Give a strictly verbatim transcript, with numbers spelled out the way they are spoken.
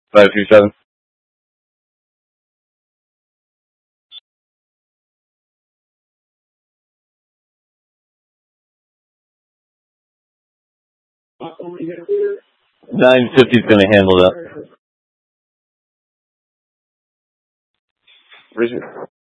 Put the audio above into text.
Five two seven. Nine fifty is going to handle that.